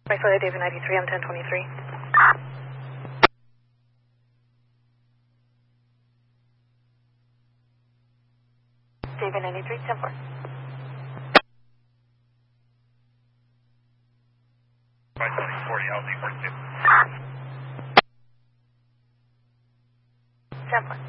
Sorry, David 93, I'm 1023. David 93, 10-4. By 2040, LD 42. 10-4.